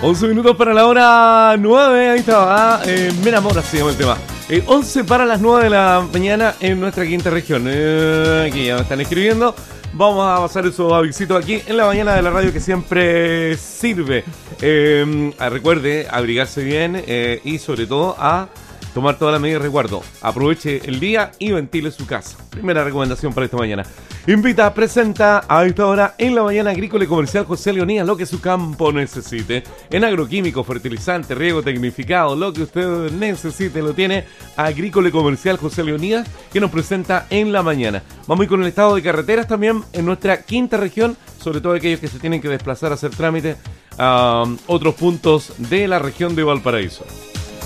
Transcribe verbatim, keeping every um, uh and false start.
once minutos para la hora nueve, ahí estaba, eh, me enamora se llama el tema. Eh, once para las nueve de la mañana en nuestra quinta región. Eh, aquí ya me están escribiendo. Vamos a pasar esos avisitos aquí en la mañana de la radio que siempre sirve. Eh, recuerde abrigarse bien eh, y sobre todo a tomar todas las medidas de resguardo. Aproveche el día y ventile su casa. Primera recomendación para esta mañana. Invita, presenta a esta hora en la mañana agrícola y comercial José Leonía, lo que su campo necesite. En agroquímico, fertilizante, riego tecnificado, lo que usted necesite lo tiene agrícola y comercial José Leonía, que nos presenta en la mañana. Vamos a ir con el estado de carreteras también en nuestra quinta región, sobre todo aquellos que se tienen que desplazar a hacer trámites a um, otros puntos de la región de Valparaíso.